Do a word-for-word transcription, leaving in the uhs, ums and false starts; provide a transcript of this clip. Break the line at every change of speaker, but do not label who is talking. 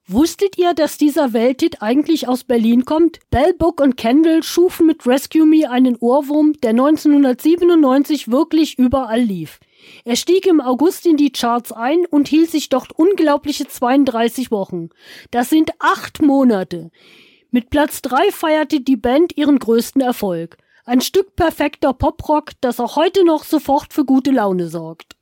Wusstet ihr, dass dieser Welthit eigentlich aus Berlin kommt? Bell, Book und Kendall schufen mit Rescue Me einen Ohrwurm, der neunzehnhundertsiebenundneunzig wirklich überall lief. Er stieg im August in die Charts ein und hielt sich dort unglaubliche zweiunddreißig Wochen. Das sind acht Monate. Mit Platz drei feierte die Band ihren größten Erfolg. Ein Stück perfekter Poprock, das auch heute noch sofort für gute Laune sorgt.